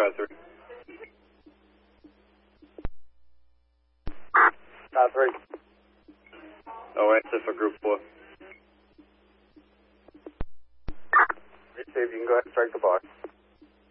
Tower 3. Tower 3. No answer for Group 4. Receive, you can go ahead and strike the bar.